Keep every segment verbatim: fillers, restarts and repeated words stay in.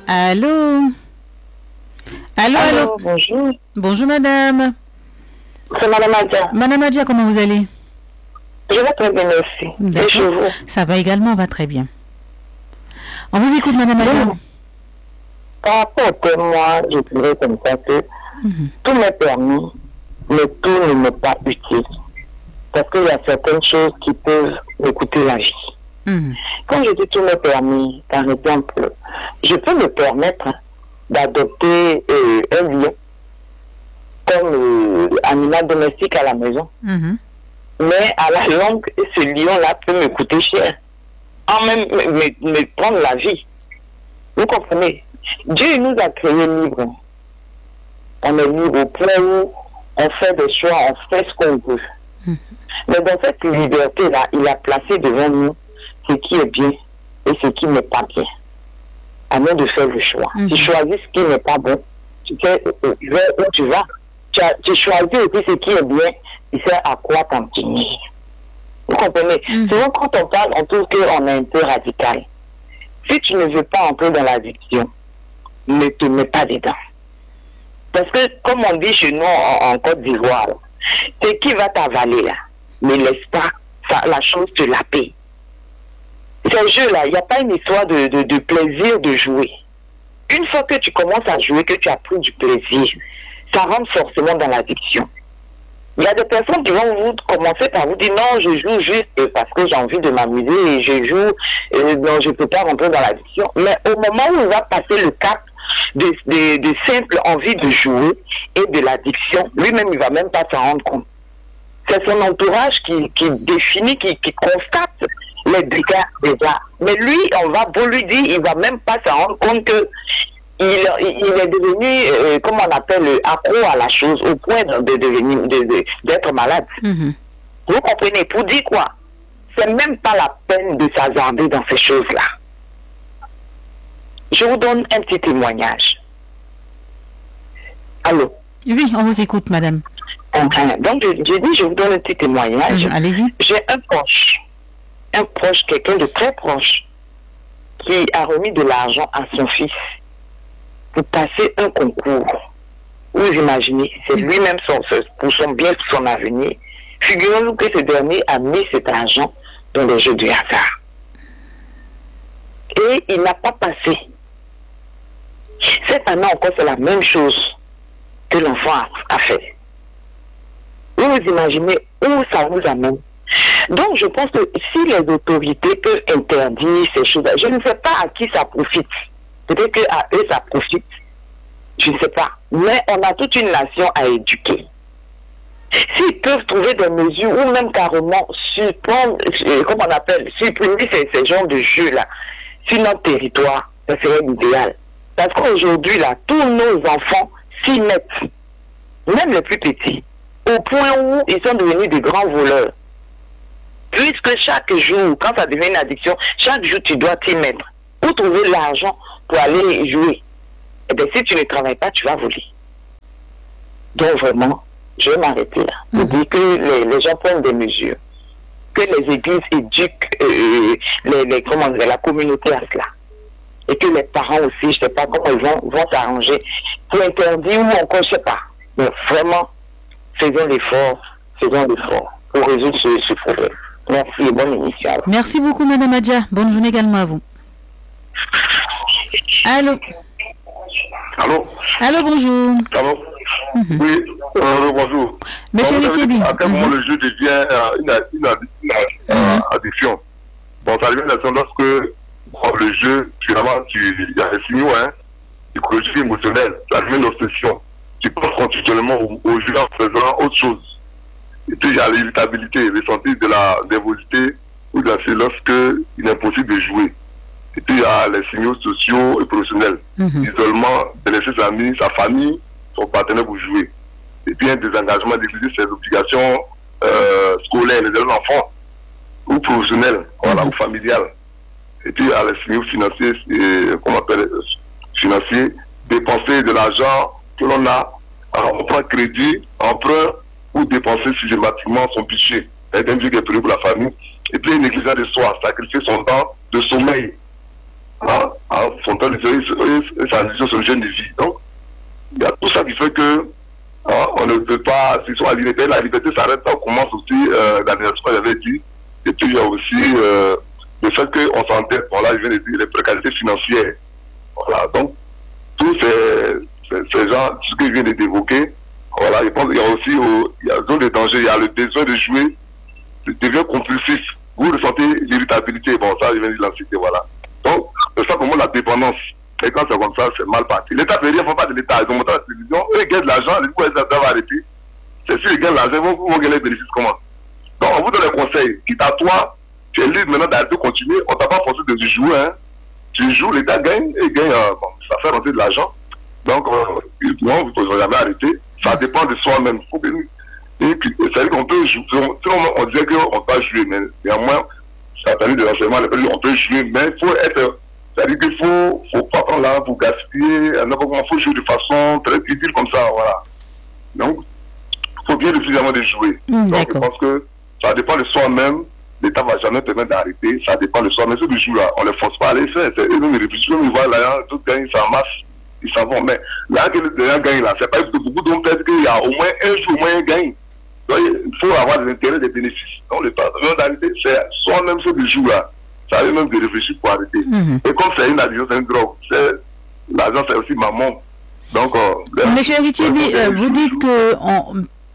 Allô? Allô, allô, allô? Bonjour. Bonjour, madame. C'est Madame Adia. Madame Adia, comment vous allez? Je vais très bien, merci. D'accord. Et chez vous? Ça va également, on va très bien. On vous écoute, Madame Adia. Oui. Par rapport au témoin, je dirais comme ça que mm-hmm. tout m'est permis, mais tout ne m'est pas utile. Parce qu'il y a certaines choses qui peuvent me coûter la vie. Mm-hmm. Quand je dis tout m'est permis, par exemple, je peux me permettre d'adopter euh, un lion comme euh, animal domestique à la maison. Mm-hmm. Mais à la longue, ce lion-là peut me coûter cher. En même me, me, me prendre la vie. Vous comprenez? Dieu nous a créés libres. On est libre au point où on fait des choix, on fait ce qu'on veut. Mm-hmm. Mais dans cette liberté-là, il a placé devant nous ce qui est bien et ce qui n'est pas bien. À nous de faire le choix. Mm-hmm. Tu choisis ce qui n'est pas bon, tu sais où tu vas. Tu, as, tu choisis aussi ce qui est bien, tu sais à quoi t'en tenir. Vous comprenez? Mm-hmm. Souvent, quand on parle, on trouve qu'on est un peu radical. Si tu ne veux pas entrer dans l'addiction, ne te mets pas dedans. Parce que, comme on dit chez nous en, en Côte d'Ivoire, c'est qui va t'avaler là. Ne laisse pas ça, la chose te la paie. Ces jeux-là, il n'y a pas une histoire de, de, de plaisir de jouer. Une fois que tu commences à jouer, que tu as pris du plaisir, ça rentre forcément dans l'addiction. Il y a des personnes qui vont vous commencer par vous dire non, je joue juste parce que j'ai envie de m'amuser et je joue, et non, je ne peux pas rentrer dans l'addiction. Mais au moment où on va passer le cap de, de, de simple envie de jouer et de l'addiction, lui-même, il ne va même pas s'en rendre compte. C'est son entourage qui, qui définit, qui, qui constate les dégâts déjà. Mais lui, on va vous lui dire, il ne va même pas s'en rendre compte que il, il est devenu, euh, comment on appelle, accro à la chose, au point de devenir, de, de, d'être malade. Mm-hmm. Vous comprenez? Pour dire quoi? C'est même pas la peine de s'hasarder dans ces choses-là. Je vous donne un petit témoignage. Allô? Oui, on vous écoute, madame. Enfin, donc, je, je dis, je vous donne un petit témoignage. Mm-hmm. Allez-y. J'ai un proche, un proche, quelqu'un de très proche, qui a remis de l'argent à son fils pour passer un concours. Vous imaginez, c'est lui-même son, pour son bien, pour son avenir. Figurez-vous que ce dernier a mis cet argent dans les jeux du hasard. Et il n'a pas passé. Cette année encore, c'est la même chose que l'enfant a, a fait. Vous vous imaginez où ça nous amène? Donc, je pense que si les autorités peuvent interdire ces choses, je ne sais pas à qui ça profite. Peut-être qu'à eux, ça profite. Je ne sais pas. Mais on a toute une nation à éduquer. S'ils peuvent trouver des mesures ou même carrément supprimer, comment on appelle, supprimer ces, ces genres de jeux-là sur notre territoire, ça serait l'idéal. Parce qu'aujourd'hui, là, tous nos enfants s'y mettent, même les plus petits, au point où ils sont devenus des grands voleurs. Puisque chaque jour, quand ça devient une addiction, chaque jour, tu dois t'y mettre. Pour trouver l'argent pour aller jouer. Eh bien, si tu ne travailles pas, tu vas voler. Donc, vraiment, je vais m'arrêter là. Pour mmh. dire que les, les gens prennent des mesures. Que les églises éduquent euh, les, les, comment dire, la communauté à cela. Et que les parents aussi, je ne sais pas comment ils vont, vont s'arranger pour interdire ou encore, je ne sais pas. Mais vraiment, faisons l'effort, faisons l'effort pour résoudre ce, ce problème. Merci et bonne émission. Merci beaucoup, Madame Adja. Bonne journée également à vous. Allô? Allô? Allô, bonjour. Allô? Mm-hmm. Oui, euh, bonjour. Monsieur Letiébi. À quel moment mm-hmm. le jeu devient euh, une, une, une, une euh, mm-hmm. addiction? Bon, ça devient une addiction lorsque bon, le jeu, finalement, il y a des signaux, hein, psychologiques et émotionnels, ça devient une obsession. Tu penses continuellement au, au jeu en faisant autre chose. Et puis il y a l'irritabilité, le sentiment de la nervosité ou de la c'est lorsque il est impossible de jouer. Et puis il y a les signaux sociaux et professionnels. Mm-hmm. L'isolement de laisser ses amis, sa famille, son partenaire pour jouer. Et puis un désengagement d'exercer ses obligations euh, scolaires, les enfants, ou professionnelles, voilà, mm-hmm. ou familiales. Et puis il y a les signaux financiers, et, comment on appelle, financiers, dépenser de l'argent que l'on a, on prend crédit, emprunt, ou dépenser systématiquement son budget. C'est un budget qui est prévu pour la famille. Et puis une négligence de soi, sacrifier son temps de sommeil. en, en fondant les sa vision sur le jeune de vie. Donc, il y a tout ça qui fait que hein, on ne peut pas, s'ils sont à la liberté, la liberté s'arrête, on commence aussi euh, dans les que j'avais dit. Et puis il y a aussi euh, le fait qu'on s'entête, bon là je viens de dire, les précarités financières. Voilà, donc tous ces, ces, ces gens, ce que je viens d'évoquer, voilà, je pense qu'il y a aussi oh, il y a zone de danger, il y a le besoin de jouer, devient compulsif. Vous ressentez l'irritabilité, bon ça je viens de l'anxiété, voilà. Donc, c'est ça comment la dépendance. Et quand c'est comme ça, c'est mal parti. L'État ne fait rien, il ne faut pas de l'État. Ils ont monté à la télévision, eux ils gagnent de l'argent, les coups, ils doivent arrêter. C'est sûr, ils gagnent de l'argent, ils vont, vont gagner les bénéfices comment? Donc, on vous donne les conseils. Quitte à toi, tu es libre maintenant d'arrêter de continuer, on ne t'a pas forcé de jouer. Hein. Tu joues, l'État gagne, et gagne, euh, bon, ça fait rentrer de l'argent. Donc, euh, non, vous ne pouvez jamais arrêter. Ça dépend de soi-même. C'est-à-dire qu'on peut jouer. Sinon, on disait qu'on doit jouer, mais néanmoins, ça a de l'enseignement, on peut jouer, mais il faut être. C'est-à-dire qu'il faut, faut pas prendre l'argent pour gaspiller, il faut jouer de façon très utile comme ça, voilà. Donc, il faut bien suffisamment de jouer. Mmh, Donc, je pense que ça dépend de soi-même, l'État ne va jamais permettre d'arrêter, ça dépend de soi-même. Ceux qui jouent là, on ne les force pas à les faire, c'est eux-mêmes, ils réfléchissent, ils voient là, tout gagne, ça marche, ils s'en vont. Mais là, que les gens gagnent là, c'est pas que beaucoup d'hommes pensent qu'il y a au moins un jour, au moins un gagne. Donc, il faut avoir des intérêts, des bénéfices. Donc, l'État, d'arrêter, c'est soi-même ceux qui jouent là. Ça veut même de réfléchir pour arrêter. Mm-hmm. Et comme c'est une addiction, c'est une drogue. L'argent, c'est aussi maman. Donc, euh, Monsieur Ritibi, euh, vous dites que on,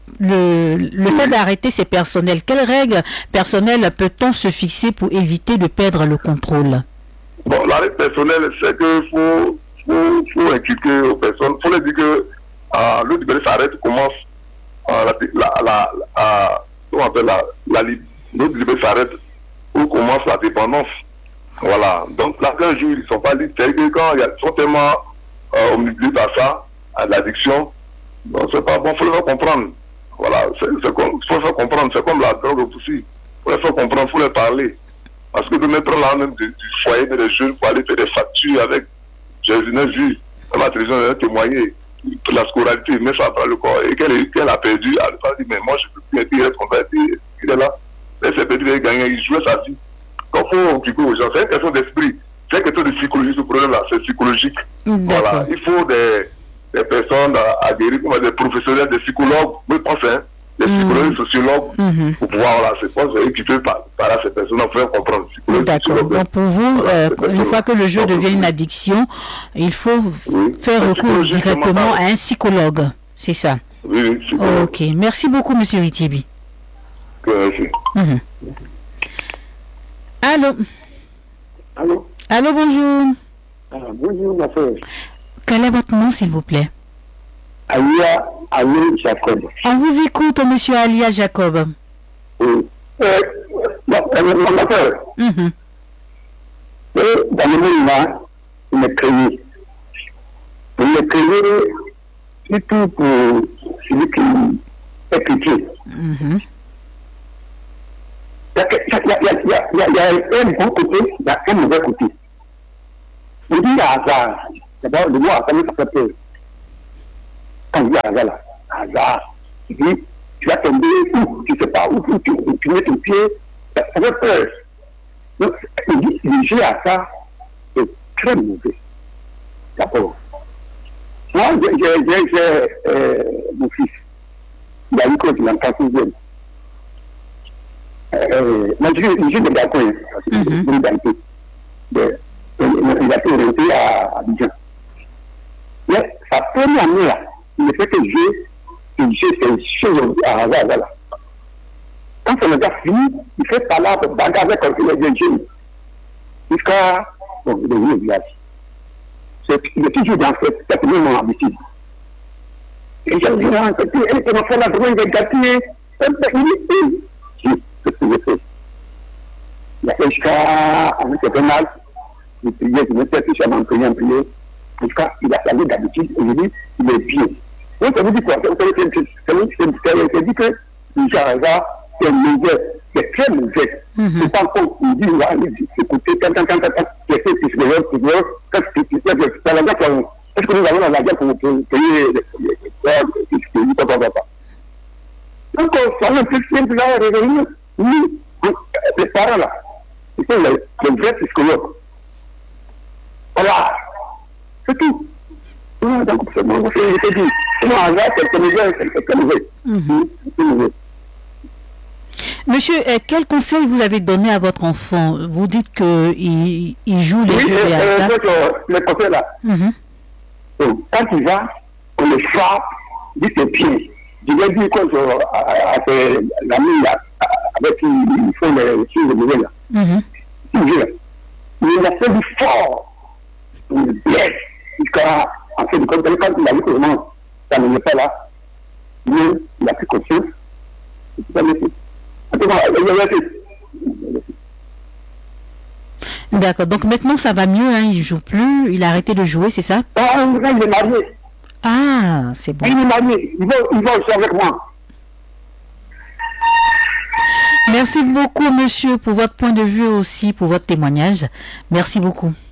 le, le oui. fait d'arrêter, c'est personnel. Quelles règles personnelles peut-on se fixer pour éviter de perdre le contrôle? Bon, la règle personnelle, c'est qu'il faut, faut, faut inculquer aux personnes. Il faut leur dire que euh, le libéré s'arrête, commence euh, la, la, la, la, comment on appelle la, la, le libéré s'arrête où commence la dépendance. Voilà. Donc, là, un jour, ils ne sont pas libres. C'est-à-dire que quand ils sont tellement euh, omnibulés par ça, à l'addiction, donc c'est pas bon, il faut le faire comprendre. Voilà. Il faut le faire comprendre. C'est comme la drogue aussi. Il faut le faire comprendre, il faut leur parler. Parce que de mettre là même du, du foyer des jeunes pour aller faire des factures avec, j'ai vu, dans la télévision, elle a témoigné la scolarité, mais ça prend le corps. Et qu'elle qu a perdu, elle a dit, mais moi, je ne peux plus être, il est converti, il est là. Et c'est petit, il a gagné, il jouait sa vie. Donc, il faut occuper aux gens. C'est une question d'esprit. C'est une question de psychologie, ce problème-là. C'est psychologique. Voilà. Il faut des, des personnes aguerries, des professionnels, des psychologues, je pense, hein, des psychologues, des sociologues, mm-hmm. pour pouvoir, voilà, c'est pas équipé par, par ces personnes, il faut comprendre. D'accord. Donc, pour vous, voilà, euh, une fois que le jeu devient une addiction, il faut oui. faire recours directement à un psychologue. C'est ça? Oui, oui, psychologue. Ok. Merci beaucoup, M. Ritibi. Merci. Mm-hmm. Allô? Allô? Allô, bonjour. Ah, bonjour, ma soeur. Quel est votre nom, s'il vous plaît? Alia Ali Jacob. On vous écoute, monsieur Alia Jacob. Oui. Euh, ma soeur. Mm-hmm. Et dans le monde là, il m'a créé. Il m'a créé surtout pour celui qui est chrétien. Mm-hmm. Il y, a, il, y a, il, y a, il, y a, il y a un bon côté, il y a un mauvais côté. On dit hasard. D'abord, le mot hasard, ça fait peur. Quand on dit hasard, là, hasard, tu dis, tu vas tomber où, tu ne sais pas où, où tu, où tu mets ton pied, ça fait peur. Donc, on dit, le jeu à ça est très mauvais. D'abord. Moi, j'ai euh, mon fils. Il a eu quoi, il a en sixième. Euh, moi, je suis de Gacouin, parce que je suis d'Anté. Il a été orienté à Abidjan. Mais sa première année, là, il fait que je, je fais une chose à hasard, voilà. Quand son gars finit, il fait par là, bagarre avec les jeunes. Jusqu'à, bon, il est venu au village. Il est toujours dans cette même habitude. Et j'ai dit, elle était en train de trouver des gâteaux, il est ce que j'ai fait. Il a fait jusqu'à un certain âge, il priait, il mettait tout simplement prier, en prier. Jusqu'à, il a fallu d'habitude, aujourd'hui, il est bien. Donc, ça veut dire quoi? Ça veut dire que le genre, c'est mauvais, c'est très mauvais. C'est pas comme il dit, là, il dit, écoutez, quand, quand, quand, quand, les faits qui se développent, qui se développent, quand c'est dans la guerre, est-ce que nous avons la guerre pour payer les pays, pas, pas, pas, pas. Donc, ça me fait simple là, revenir. Oui, les parents là, ils sont les, les vrais psychologues. Voilà. C'est tout. Donc, c'est bon, je te dis. Sinon, en vrai, c'est mauvais, c'est mauvais. C'est mauvais. Monsieur, euh, quel conseil vous avez donné à votre enfant? Vous dites qu'il il joue les oui, jeux et euh, le conseil là. Mm-hmm. Donc, quand il va, on le frappe de ses pieds. Je vais dire quoi à, à, à l'ami là, avec qui il faut les choses de mauvais là. Mm-hmm. Il a fait du fort. Il le blesse. Jusqu'à, en fait, quand il a vu que vraiment, ça ne pas là, il a pris conscience. C'est ça, monsieur. D'accord, donc maintenant ça va mieux, hein, il ne joue plus, il a arrêté de jouer, c'est ça? Ah, il est marié. Ah, c'est bon. Il est marié, il va, il va aussi avec moi. Merci beaucoup, monsieur, pour votre point de vue aussi, pour votre témoignage. Merci beaucoup.